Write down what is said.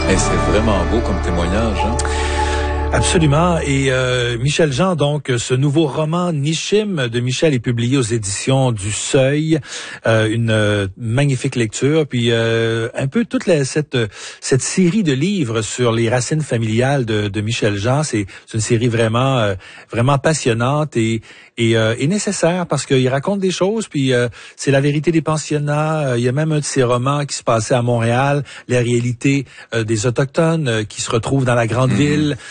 Et c'est vraiment beau comme témoignage, hein? Absolument. Et Michel Jean, donc, ce nouveau roman Nishim de Michel est publié aux éditions du Seuil. Une magnifique lecture. Puis un peu toute cette série de livres sur les racines familiales de Michel Jean. C'est une série vraiment passionnante et nécessaire parce qu'il raconte des choses. Puis c'est la vérité des pensionnats. Il y a même un de ses romans qui se passait à Montréal, la réalité des Autochtones qui se retrouvent dans la grande ville.